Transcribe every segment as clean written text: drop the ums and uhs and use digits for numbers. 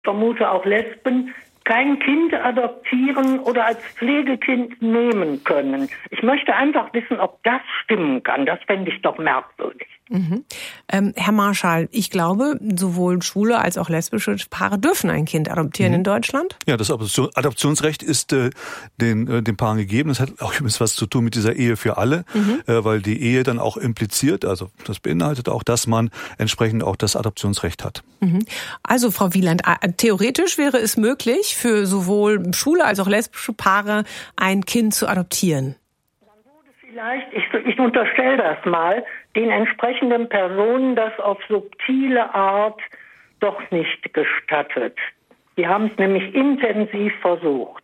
vermute auch Lesben, kein Kind adoptieren oder als Pflegekind nehmen können. Ich möchte einfach wissen, ob das stimmen kann. Das fände ich doch merkwürdig. Mhm. Herr Marschall, ich glaube, sowohl schwule als auch lesbische Paare dürfen ein Kind adoptieren in Deutschland. Ja, das Adoptionsrecht ist den Paaren gegeben. Das hat auch übrigens was zu tun mit dieser Ehe für alle, weil die Ehe dann auch impliziert, also das beinhaltet auch, dass man entsprechend auch das Adoptionsrecht hat. Also Frau Wieland, theoretisch wäre es möglich, für sowohl schwule als auch lesbische Paare ein Kind zu adoptieren. Vielleicht, ich unterstelle das mal, den entsprechenden Personen das auf subtile Art doch nicht gestattet. Die haben es nämlich intensiv versucht.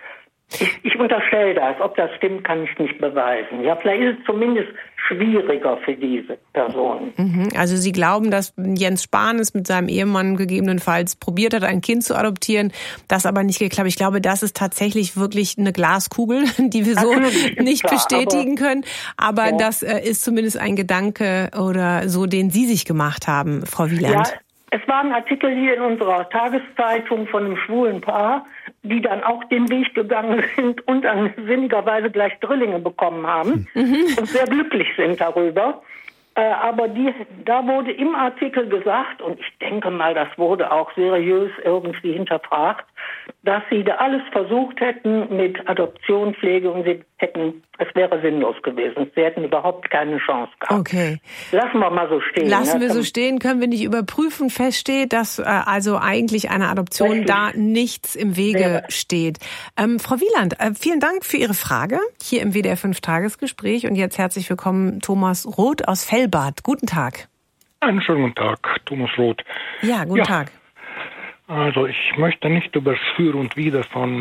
Ich unterstelle das. Ob das stimmt, kann ich nicht beweisen. Ja, vielleicht ist es zumindest schwieriger für diese Personen. Also Sie glauben, dass Jens Spahn es mit seinem Ehemann gegebenenfalls probiert hat, ein Kind zu adoptieren, das aber nicht geklappt hat. Ich glaube, das ist tatsächlich wirklich eine Glaskugel, die wir so nicht bestätigen können. Aber das ist zumindest ein Gedanke oder so, den Sie sich gemacht haben, Frau Wieland. Ja, es war ein Artikel hier in unserer Tageszeitung von einem schwulen Paar, die dann auch den Weg gegangen sind und dann sinnigerweise gleich Drillinge bekommen haben und sehr glücklich sind darüber. Aber da wurde im Artikel gesagt, und ich denke mal, das wurde auch seriös irgendwie hinterfragt, dass sie da alles versucht hätten mit Adoption, Pflege und es wäre sinnlos gewesen. Sie hätten überhaupt keine Chance gehabt. Okay. Lassen wir mal so stehen. Lassen wir so stehen, können wir nicht überprüfen. Fest steht, dass also eigentlich einer Adoption da nichts im Wege steht. Frau Wieland, vielen Dank für Ihre Frage hier im WDR 5 Tagesgespräch. Und jetzt herzlich willkommen Thomas Roth aus Fellbad. Guten Tag. Einen schönen guten Tag, Thomas Roth. Ja, guten Tag. Also ich möchte nicht über das Für und Wider von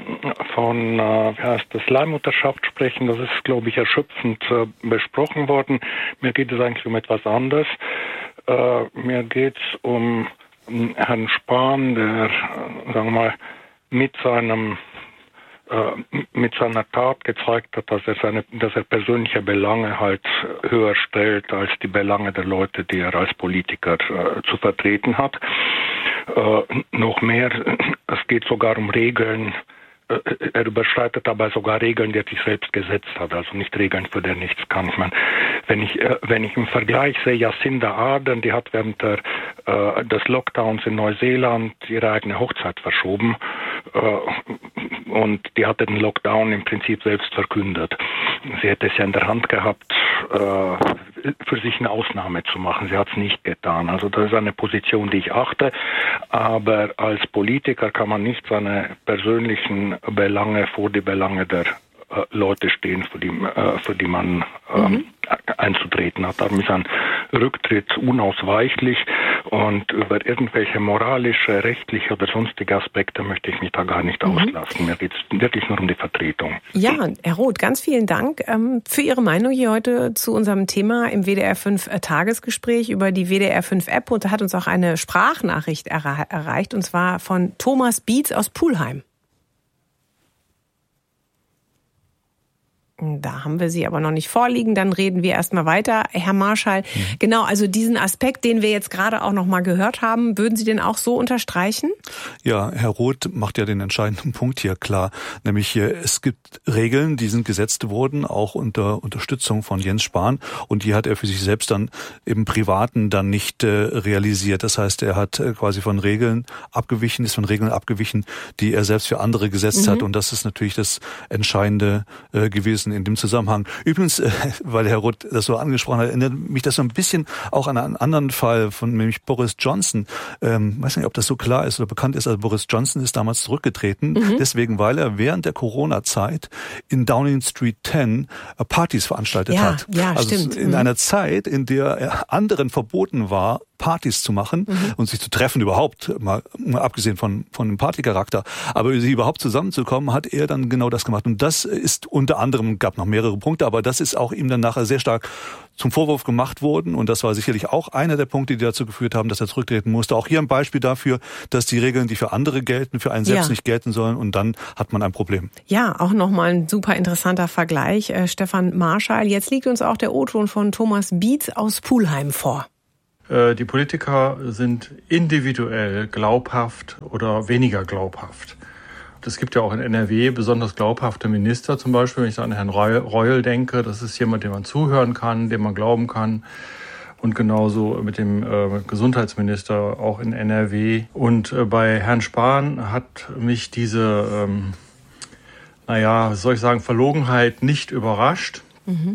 Leihmutterschaft sprechen. Das ist, glaube ich, erschöpfend besprochen worden. Mir geht es eigentlich um etwas anderes. Mir geht es um Herrn Spahn, der, sagen wir mal, mit seiner Tat gezeigt hat, dass er persönliche Belange halt höher stellt als die Belange der Leute, die er als Politiker zu vertreten hat. Noch mehr, es geht sogar um Regeln. Er überschreitet dabei sogar Regeln, die er sich selbst gesetzt hat, also nicht Regeln, für die er nichts kann. Ich meine, wenn ich im Vergleich sehe, Jacinda Ardern, die hat während des Lockdowns in Neuseeland ihre eigene Hochzeit verschoben und die hatte den Lockdown im Prinzip selbst verkündet. Sie hätte es ja in der Hand gehabt, für sich eine Ausnahme zu machen. Sie hat es nicht getan. Also das ist eine Position, die ich achte, aber als Politiker kann man nicht seine persönlichen Belange vor die Belange der Leute stehen, für die man einzutreten hat. Darum ist ein Rücktritt unausweichlich und über irgendwelche moralische, rechtliche oder sonstige Aspekte möchte ich mich da gar nicht auslassen. Mir geht es wirklich nur um die Vertretung. Ja, Herr Roth, ganz vielen Dank für Ihre Meinung hier heute zu unserem Thema im WDR 5 Tagesgespräch über die WDR 5 App. Und da hat uns auch eine Sprachnachricht erreicht, und zwar von Thomas Bietz aus Pulheim. Da haben wir sie aber noch nicht vorliegen, dann reden wir erstmal weiter. Herr Marschall, genau, also diesen Aspekt, den wir jetzt gerade auch noch mal gehört haben, würden Sie den auch so unterstreichen? Ja, Herr Roth macht ja den entscheidenden Punkt hier klar, nämlich es gibt Regeln, die sind gesetzt worden, auch unter Unterstützung von Jens Spahn, und die hat er für sich selbst dann im Privaten dann nicht realisiert. Das heißt, er hat quasi ist von Regeln abgewichen, die er selbst für andere gesetzt hat, und das ist natürlich das Entscheidende gewesen in dem Zusammenhang. Übrigens, weil Herr Roth das so angesprochen hat, erinnert mich das so ein bisschen auch an einen anderen Fall von nämlich Boris Johnson. Weiß nicht, ob das so klar ist oder bekannt ist. Also Boris Johnson ist damals zurückgetreten, deswegen, weil er während der Corona-Zeit in Downing Street 10 Partys veranstaltet hat. Ja, also stimmt. In einer Zeit, in der anderen verboten war, Partys zu machen und sich zu treffen überhaupt, mal abgesehen von dem Partycharakter. Aber sie überhaupt zusammenzukommen, hat er dann genau das gemacht. Und das ist unter anderem, gab noch mehrere Punkte, aber das ist auch ihm dann nachher sehr stark zum Vorwurf gemacht worden. Und das war sicherlich auch einer der Punkte, die dazu geführt haben, dass er zurücktreten musste. Auch hier ein Beispiel dafür, dass die Regeln, die für andere gelten, für einen selbst nicht gelten sollen. Und dann hat man ein Problem. Ja, auch nochmal ein super interessanter Vergleich. Stefan Marschall, jetzt liegt uns auch der O-Ton von Thomas Bietz aus Pulheim vor. Die Politiker sind individuell glaubhaft oder weniger glaubhaft. Es gibt ja auch in NRW besonders glaubhafte Minister, zum Beispiel, wenn ich an Herrn Reul denke. Das ist jemand, dem man zuhören kann, dem man glauben kann. Und genauso mit dem Gesundheitsminister auch in NRW. Und bei Herrn Spahn hat mich diese, Verlogenheit nicht überrascht. Mhm.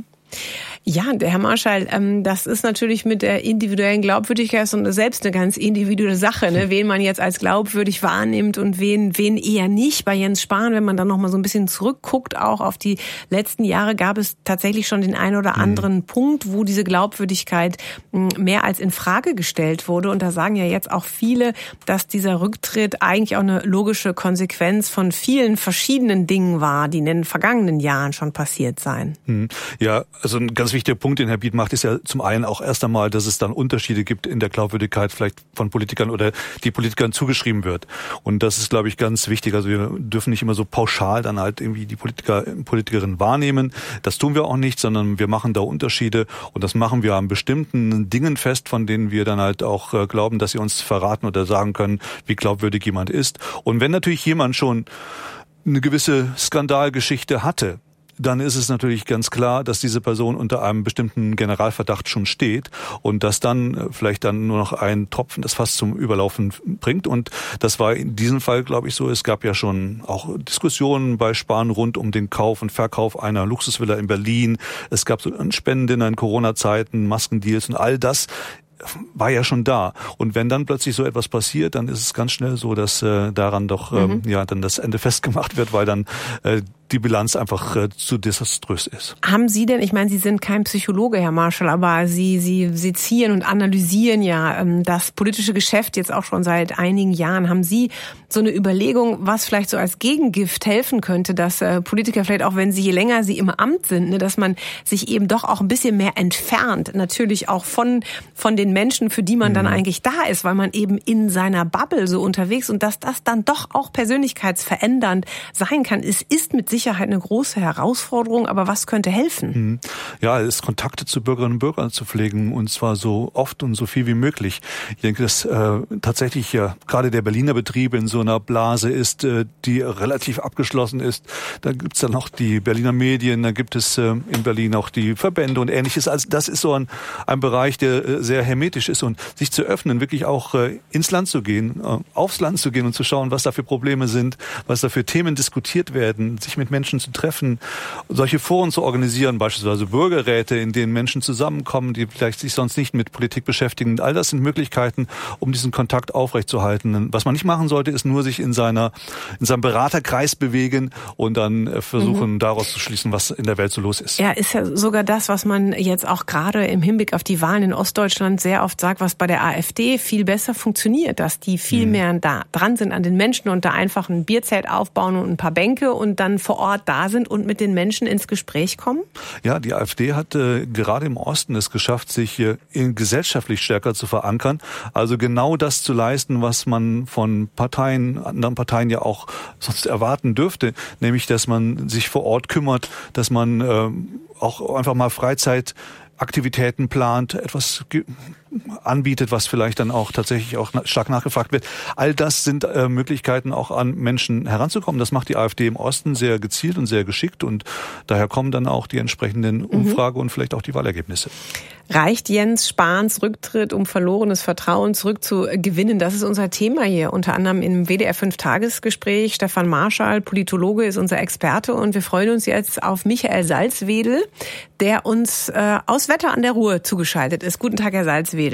Ja, der Herr Marschall, das ist natürlich mit der individuellen Glaubwürdigkeit selbst eine ganz individuelle Sache, ne? Wen man jetzt als glaubwürdig wahrnimmt und wen eher nicht. Bei Jens Spahn, wenn man dann noch mal so ein bisschen zurückguckt, auch auf die letzten Jahre, gab es tatsächlich schon den einen oder anderen Punkt, wo diese Glaubwürdigkeit mehr als in Frage gestellt wurde. Und da sagen ja jetzt auch viele, dass dieser Rücktritt eigentlich auch eine logische Konsequenz von vielen verschiedenen Dingen war, die in den vergangenen Jahren schon passiert seien. Ja, also ein ganz wichtiger Punkt, den Herr Bied macht, ist ja zum einen auch erst einmal, dass es dann Unterschiede gibt in der Glaubwürdigkeit vielleicht von Politikern oder die Politikern zugeschrieben wird. Und das ist, glaube ich, ganz wichtig. Also wir dürfen nicht immer so pauschal dann halt irgendwie die Politikerinnen wahrnehmen. Das tun wir auch nicht, sondern wir machen da Unterschiede. Und das machen wir an bestimmten Dingen fest, von denen wir dann halt auch glauben, dass sie uns verraten oder sagen können, wie glaubwürdig jemand ist. Und wenn natürlich jemand schon eine gewisse Skandalgeschichte hatte, dann ist es natürlich ganz klar, dass diese Person unter einem bestimmten Generalverdacht schon steht und dass dann vielleicht dann nur noch ein Tropfen das Fass zum Überlaufen bringt. Und das war in diesem Fall, glaube ich, so. Es gab ja schon auch Diskussionen bei Spahn rund um den Kauf und Verkauf einer Luxusvilla in Berlin. Es gab so Spenden in Corona-Zeiten, Maskendeals und all das war ja schon da. Und wenn dann plötzlich so etwas passiert, dann ist es ganz schnell so, dass daran doch dann das Ende festgemacht wird, weil dann die Bilanz einfach zu desaströs ist. Haben Sie denn, ich meine, Sie sind kein Psychologe, Herr Marschall, aber Sie sezieren und analysieren ja das politische Geschäft jetzt auch schon seit einigen Jahren. Haben Sie so eine Überlegung, was vielleicht so als Gegengift helfen könnte, dass Politiker vielleicht auch, wenn sie je länger sie im Amt sind, ne, dass man sich eben doch auch ein bisschen mehr entfernt, natürlich auch von den Menschen, für die man dann eigentlich da ist, weil man eben in seiner Bubble so unterwegs und dass das dann doch auch persönlichkeitsverändernd sein kann. Es ist mit Sicherheit eine große Herausforderung, aber was könnte helfen? Ja, es ist Kontakte zu Bürgerinnen und Bürgern zu pflegen und zwar so oft und so viel wie möglich. Ich denke, dass tatsächlich ja gerade der Berliner Betrieb in so einer Blase ist, die relativ abgeschlossen ist. Da gibt's dann noch die Berliner Medien, da gibt es in Berlin auch die Verbände und Ähnliches. Also das ist so ein Bereich, der sehr hermetisch ist und sich zu öffnen, wirklich auch ins Land zu gehen, aufs Land zu gehen und zu schauen, was da für Probleme sind, was da für Themen diskutiert werden, sich mit Menschen zu treffen, solche Foren zu organisieren, beispielsweise Bürgerräte, in denen Menschen zusammenkommen, die vielleicht sich sonst nicht mit Politik beschäftigen. All das sind Möglichkeiten, um diesen Kontakt aufrechtzuerhalten. Was man nicht machen sollte, ist nur sich in seinem Beraterkreis bewegen und dann versuchen, daraus zu schließen, was in der Welt so los ist. Ja, ist ja sogar das, was man jetzt auch gerade im Hinblick auf die Wahlen in Ostdeutschland sehr oft sagt, was bei der AfD viel besser funktioniert, dass die viel mehr da dran sind an den Menschen und da einfach ein Bierzelt aufbauen und ein paar Bänke und dann vor Ort da sind und mit den Menschen ins Gespräch kommen? Ja, die AfD hat gerade im Osten es geschafft, sich gesellschaftlich stärker zu verankern. Also genau das zu leisten, was man von anderen Parteien ja auch sonst erwarten dürfte. Nämlich, dass man sich vor Ort kümmert, dass man auch einfach mal Freizeitaktivitäten plant, etwas anbietet, was vielleicht dann auch tatsächlich auch stark nachgefragt wird. All das sind Möglichkeiten, auch an Menschen heranzukommen. Das macht die AfD im Osten sehr gezielt und sehr geschickt und daher kommen dann auch die entsprechenden Umfrage und vielleicht auch die Wahlergebnisse. Reicht Jens Spahns Rücktritt, um verlorenes Vertrauen zurückzugewinnen? Das ist unser Thema hier, unter anderem im WDR 5-Tagesgespräch. Stefan Marschall, Politologe, ist unser Experte und wir freuen uns jetzt auf Michael Salzwedel, der uns aus Wetter an der Ruhr zugeschaltet ist. Guten Tag, Herr Salzwedel.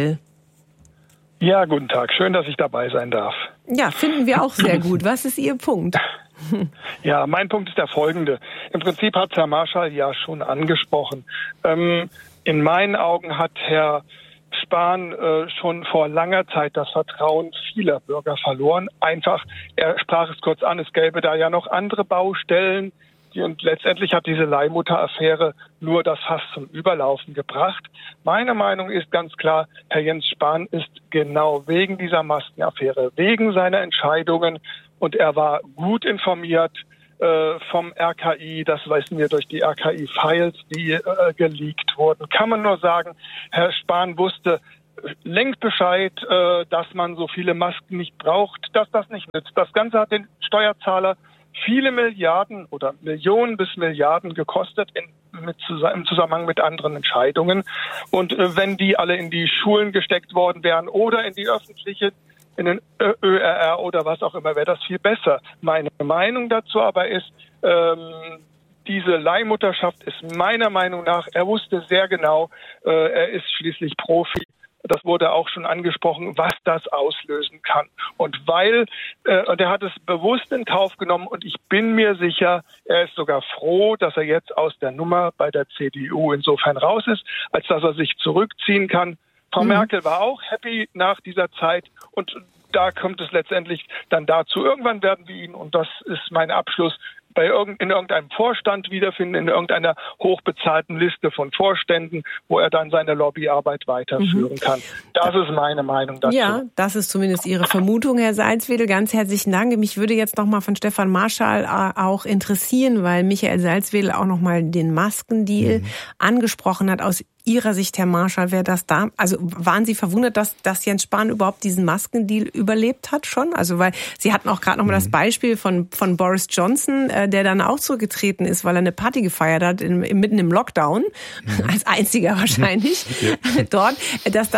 Ja, guten Tag. Schön, dass ich dabei sein darf. Ja, finden wir auch sehr gut. Was ist Ihr Punkt? Ja, mein Punkt ist der folgende. Im Prinzip hat Herr Marschall ja schon angesprochen. In meinen Augen hat Herr Spahn schon vor langer Zeit das Vertrauen vieler Bürger verloren. Einfach, er sprach es kurz an, es gäbe da ja noch andere Baustellen. Und letztendlich hat diese Leihmutter-Affäre nur das Fass zum Überlaufen gebracht. Meine Meinung ist ganz klar, Herr Jens Spahn ist genau wegen dieser Maskenaffäre, wegen seiner Entscheidungen, und er war gut informiert vom RKI, das wissen wir durch die RKI-Files, die geleakt wurden. Kann man nur sagen, Herr Spahn wusste längst Bescheid, dass man so viele Masken nicht braucht, dass das nicht nützt. Das Ganze hat den Steuerzahler viele Milliarden oder Millionen bis Milliarden gekostet im Zusammenhang mit anderen Entscheidungen. Und wenn die alle in die Schulen gesteckt worden wären oder in die öffentliche, in den ÖRR oder was auch immer, wäre das viel besser. Meine Meinung dazu aber ist, diese Leihmutterschaft ist meiner Meinung nach, er wusste sehr genau, er ist schließlich Profi. Das wurde auch schon angesprochen, was das auslösen kann. Und und er hat es bewusst in Kauf genommen und ich bin mir sicher, er ist sogar froh, dass er jetzt aus der Nummer bei der CDU insofern raus ist, als dass er sich zurückziehen kann. Frau Merkel war auch happy nach dieser Zeit und da kommt es letztendlich dann dazu. Irgendwann werden wir ihn, und das ist mein Abschluss, in irgendeinem Vorstand wiederfinden, in irgendeiner hochbezahlten Liste von Vorständen, wo er dann seine Lobbyarbeit weiterführen kann. Das ist meine Meinung dazu. Ja, das ist zumindest Ihre Vermutung, Herr Salzwedel. Ganz herzlichen Dank. Mich würde jetzt noch mal von Stefan Marschall auch interessieren, weil Michael Salzwedel auch noch mal den Maskendeal angesprochen hat. Aus Ihrer Sicht, Herr Marschall, wäre das da? Also waren Sie verwundert, dass Jens Spahn überhaupt diesen Maskendeal überlebt hat schon? Also weil Sie hatten auch gerade noch mal das Beispiel von Boris Johnson, der dann auch zurückgetreten ist, weil er eine Party gefeiert hat, mitten im Lockdown, als einziger wahrscheinlich dort, dass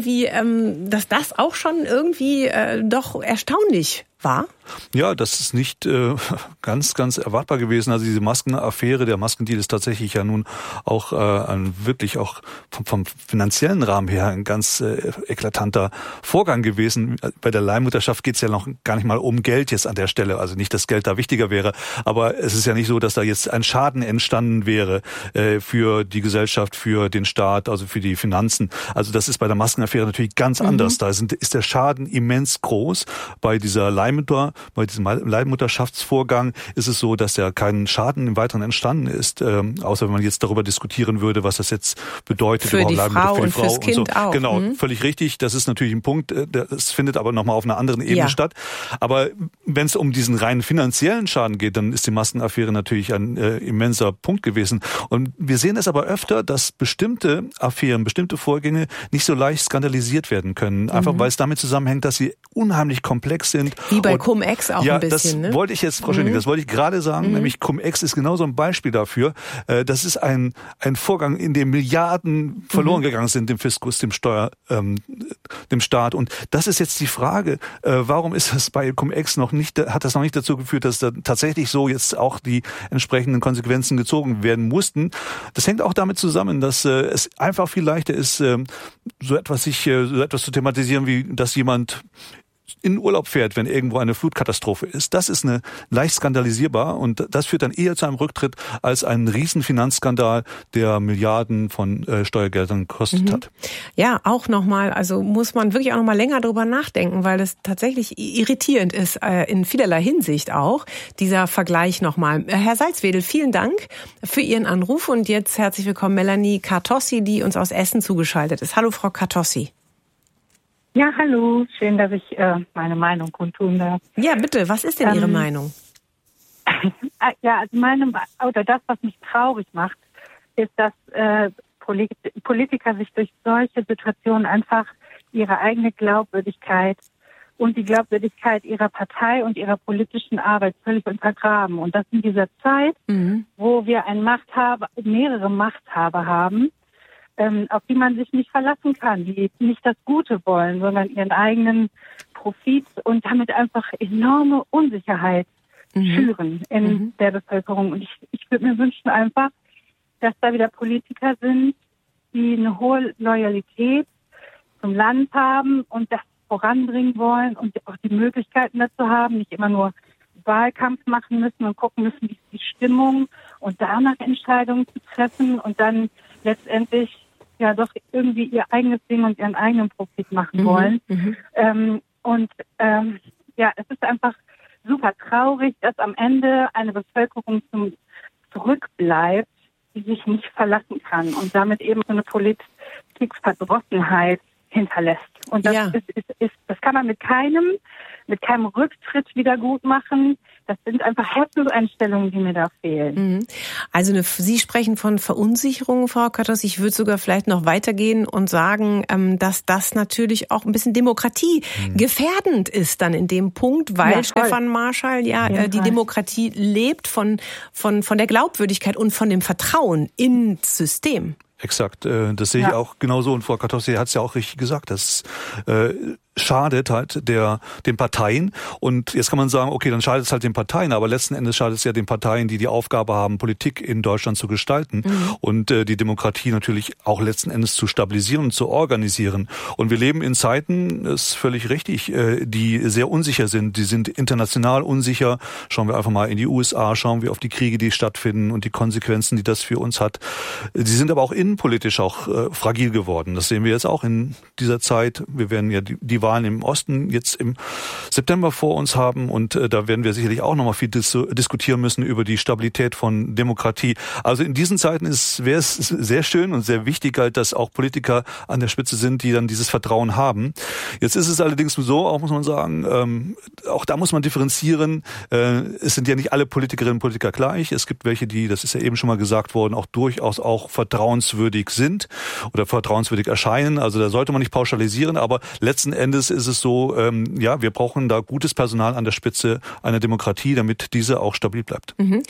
das auch schon irgendwie doch erstaunlich war? Ja, das ist nicht ganz erwartbar gewesen. Also diese Maskenaffäre, der Maskendeal ist tatsächlich ja nun auch wirklich auch vom finanziellen Rahmen her ein ganz eklatanter Vorgang gewesen. Bei der Leihmutterschaft geht es ja noch gar nicht mal um Geld jetzt an der Stelle. Also nicht, dass Geld da wichtiger wäre, aber es ist ja nicht so, dass da jetzt ein Schaden entstanden wäre für die Gesellschaft, für den Staat, also für die Finanzen. Also das ist bei der Maskenaffäre natürlich ganz anders. Da ist der Schaden immens groß. Bei bei diesem Leihmutterschaftsvorgang ist es so, dass ja kein Schaden im Weiteren entstanden ist, außer wenn man jetzt darüber diskutieren würde, was das jetzt bedeutet. Für die Frau und fürs Kind und so. auch. Genau, völlig richtig. Das ist natürlich ein Punkt. Das findet aber nochmal auf einer anderen Ebene statt. Aber wenn es um diesen rein finanziellen Schaden geht, dann ist die Maskenaffäre natürlich ein immenser Punkt gewesen. Und wir sehen es aber öfter, dass bestimmte Affären, bestimmte Vorgänge nicht so leicht skandalisiert werden können. Einfach weil es damit zusammenhängt, dass sie unheimlich komplex sind. Wie bei Cum-Ex auch ein bisschen, das wollte ich jetzt, Frau Schöning, das wollte ich gerade sagen, nämlich Cum-Ex ist genau so ein Beispiel dafür. Das ist ein Vorgang, in dem Milliarden verloren gegangen sind, dem Fiskus, dem Staat. Und das ist jetzt die Frage, warum ist das bei Cum-Ex hat das noch nicht dazu geführt, dass da tatsächlich so jetzt auch die entsprechenden Konsequenzen gezogen werden mussten. Das hängt auch damit zusammen, dass es einfach viel leichter ist, so etwas zu thematisieren, wie dass jemand in Urlaub fährt, wenn irgendwo eine Flutkatastrophe ist. Das ist leicht skandalisierbar und das führt dann eher zu einem Rücktritt als einen riesen Finanzskandal, der Milliarden von Steuergeldern gekostet hat. Ja, auch nochmal, also muss man wirklich auch nochmal länger drüber nachdenken, weil es tatsächlich irritierend ist, in vielerlei Hinsicht auch, dieser Vergleich nochmal. Herr Salzwedel, vielen Dank für Ihren Anruf und jetzt herzlich willkommen Melanie Kartossi, die uns aus Essen zugeschaltet ist. Hallo Frau Kartossi. Ja, hallo. Schön, dass ich meine Meinung kundtun darf. Ja, bitte. Was ist denn Ihre Meinung? Ja, also das, was mich traurig macht, ist, dass Politiker sich durch solche Situationen einfach ihre eigene Glaubwürdigkeit und die Glaubwürdigkeit ihrer Partei und ihrer politischen Arbeit völlig untergraben. Und das in dieser Zeit, wo wir mehrere Machthaber haben, auf die man sich nicht verlassen kann, die nicht das Gute wollen, sondern ihren eigenen Profit und damit einfach enorme Unsicherheit schüren in der Bevölkerung. Und ich würde mir wünschen einfach, dass da wieder Politiker sind, die eine hohe Loyalität zum Land haben und das voranbringen wollen und auch die Möglichkeiten dazu haben, nicht immer nur Wahlkampf machen müssen und gucken müssen, wie ist die Stimmung und danach Entscheidungen zu treffen und dann letztendlich ja doch irgendwie ihr eigenes Ding und ihren eigenen Profit machen wollen. Ja, es ist einfach super traurig, dass am Ende eine Bevölkerung zurückbleibt, die sich nicht verlassen kann und damit eben so eine Politikverdrossenheit hinterlässt. Und das das kann man mit keinem mit keinem Rücktritt wieder gut machen. Das sind einfach Herzenseinstellungen, die mir da fehlen. Also Sie sprechen von Verunsicherung, Frau Katossi. Ich würde sogar vielleicht noch weitergehen und sagen, dass das natürlich auch ein bisschen demokratiegefährdend ist dann in dem Punkt, weil Stefan Marschall die Demokratie lebt von der Glaubwürdigkeit und von dem Vertrauen ins System. Exakt, das sehe ich auch genauso. Und Frau Katossi hat es ja auch richtig gesagt, dass schadet halt den Parteien. Und jetzt kann man sagen, okay, dann schadet es halt den Parteien, aber letzten Endes schadet es ja den Parteien, die die Aufgabe haben, Politik in Deutschland zu gestalten und die Demokratie natürlich auch letzten Endes zu stabilisieren und zu organisieren. Und wir leben in Zeiten, das ist völlig richtig, die sehr unsicher sind. Die sind international unsicher. Schauen wir einfach mal in die USA, schauen wir auf die Kriege, die stattfinden und die Konsequenzen, die das für uns hat. Sie sind aber auch innenpolitisch auch fragil geworden. Das sehen wir jetzt auch in dieser Zeit. Wir werden ja die Wahlen im Osten jetzt im September vor uns haben und da werden wir sicherlich auch nochmal viel diskutieren müssen über die Stabilität von Demokratie. Also in diesen Zeiten wäre es sehr schön und sehr wichtig halt, dass auch Politiker an der Spitze sind, die dann dieses Vertrauen haben. Jetzt ist es allerdings so, auch muss man sagen, auch da muss man differenzieren. Es sind ja nicht alle Politikerinnen und Politiker gleich. Es gibt welche, die, das ist ja eben schon mal gesagt worden, auch durchaus auch vertrauenswürdig sind oder vertrauenswürdig erscheinen. Also da sollte man nicht pauschalisieren, aber letzten Endes ist es so, wir brauchen da gutes Personal an der Spitze einer Demokratie, damit diese auch stabil bleibt.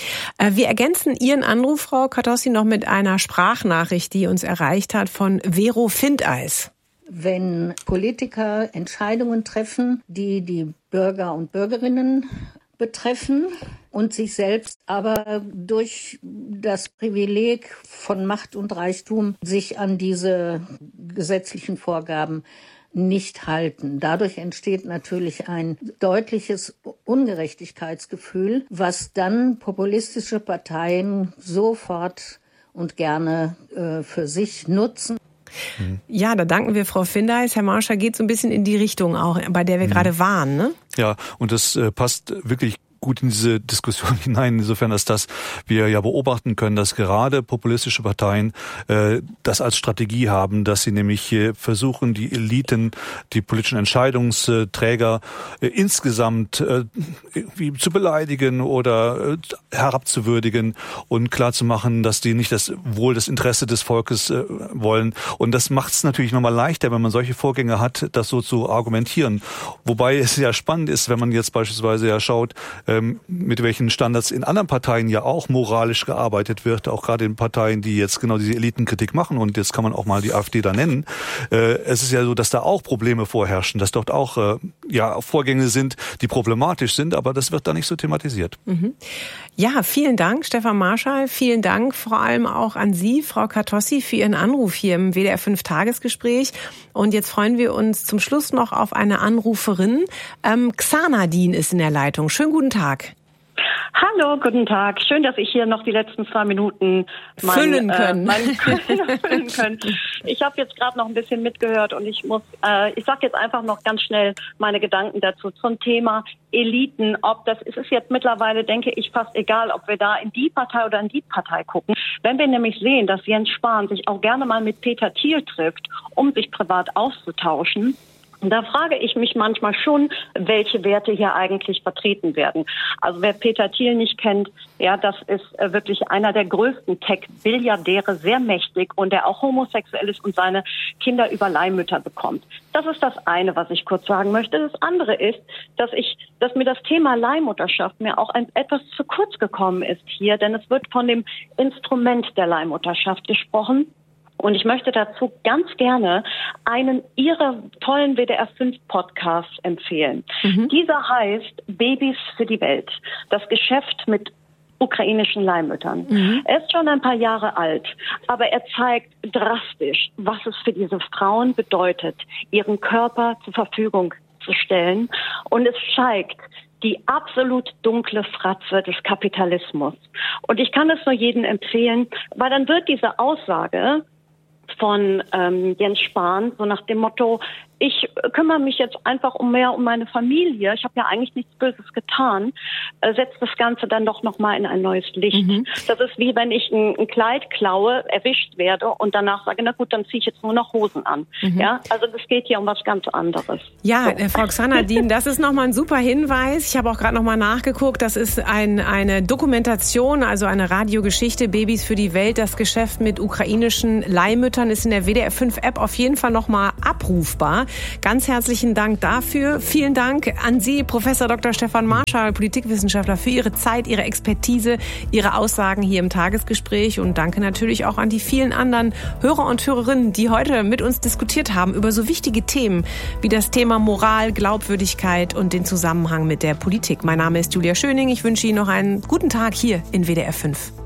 Wir ergänzen Ihren Anruf, Frau Katossi, noch mit einer Sprachnachricht, die uns erreicht hat von Vero Findeis. Wenn Politiker Entscheidungen treffen, die die Bürger und Bürgerinnen betreffen und sich selbst aber durch das Privileg von Macht und Reichtum sich an diese gesetzlichen Vorgaben nicht halten. Dadurch entsteht natürlich ein deutliches Ungerechtigkeitsgefühl, was dann populistische Parteien sofort und gerne für sich nutzen. Ja, da danken wir Frau Findeis. Herr Marschall, geht so ein bisschen in die Richtung auch, bei der wir gerade waren, ne? Ja, und das passt wirklich gut in diese Diskussion hinein, insofern, dass wir ja beobachten können, dass gerade populistische Parteien das als Strategie haben, dass sie nämlich versuchen, die Eliten, die politischen Entscheidungsträger insgesamt irgendwie zu beleidigen oder herabzuwürdigen und klarzumachen, dass die nicht das Interesse des Volkes wollen. Und das macht es natürlich nochmal leichter, wenn man solche Vorgänge hat, das so zu argumentieren. Wobei es ja spannend ist, wenn man jetzt beispielsweise ja schaut, mit welchen Standards in anderen Parteien ja auch moralisch gearbeitet wird, auch gerade in Parteien, die jetzt genau diese Elitenkritik machen, und jetzt kann man auch mal die AfD da nennen. Es ist ja so, dass da auch Probleme vorherrschen, dass dort auch Vorgänge sind, die problematisch sind, aber das wird da nicht so thematisiert. Ja, vielen Dank, Stefan Marschall. Vielen Dank vor allem auch an Sie, Frau Katossi, für Ihren Anruf hier im WDR 5 Tagesgespräch. Und jetzt freuen wir uns zum Schluss noch auf eine Anruferin. Xanadin ist in der Leitung. Schönen guten Tag. Hallo, guten Tag. Schön, dass ich hier noch die letzten 2 Minuten füllen können. Ich habe jetzt gerade noch ein bisschen mitgehört und ich sage jetzt einfach noch ganz schnell meine Gedanken dazu zum Thema Eliten. Es ist jetzt mittlerweile, denke ich, fast egal, ob wir da in die Partei oder in die Partei gucken. Wenn wir nämlich sehen, dass Jens Spahn sich auch gerne mal mit Peter Thiel trifft, um sich privat auszutauschen, da frage ich mich manchmal schon, welche Werte hier eigentlich vertreten werden. Also wer Peter Thiel nicht kennt, ja, das ist wirklich einer der größten Tech-Billiardäre, sehr mächtig und der auch homosexuell ist und seine Kinder über Leihmütter bekommt. Das ist das eine, was ich kurz sagen möchte. Das andere ist, dass mir das Thema Leihmutterschaft mir auch etwas zu kurz gekommen ist hier, denn es wird von dem Instrument der Leihmutterschaft gesprochen. Und ich möchte dazu ganz gerne einen Ihrer tollen WDR 5 Podcasts empfehlen. Dieser heißt Babys für die Welt. Das Geschäft mit ukrainischen Leihmüttern. Er ist schon ein paar Jahre alt, aber er zeigt drastisch, was es für diese Frauen bedeutet, ihren Körper zur Verfügung zu stellen. Und es zeigt die absolut dunkle Fratze des Kapitalismus. Und ich kann es nur jedem empfehlen, weil dann wird diese Aussage von Jens Spahn so nach dem Motto, ich kümmere mich jetzt einfach mehr um meine Familie. Ich habe ja eigentlich nichts Böses getan. Setzt das Ganze dann doch nochmal in ein neues Licht. Das ist wie wenn ich ein Kleid klaue, erwischt werde und danach sage, na gut, dann ziehe ich jetzt nur noch Hosen an. Ja, also das geht hier um was ganz anderes. Ja, so. Frau Xanadin, das ist nochmal ein super Hinweis. Ich habe auch gerade nochmal nachgeguckt. Das ist eine Dokumentation, also eine Radiogeschichte, Babys für die Welt. Das Geschäft mit ukrainischen Leihmüttern ist in der WDR 5 App auf jeden Fall nochmal abrufbar. Ganz herzlichen Dank dafür. Vielen Dank an Sie, Professor Dr. Stefan Marschall, Politikwissenschaftler, für Ihre Zeit, Ihre Expertise, Ihre Aussagen hier im Tagesgespräch. Und danke natürlich auch an die vielen anderen Hörer und Hörerinnen, die heute mit uns diskutiert haben über so wichtige Themen wie das Thema Moral, Glaubwürdigkeit und den Zusammenhang mit der Politik. Mein Name ist Julia Schöning. Ich wünsche Ihnen noch einen guten Tag hier in WDR 5.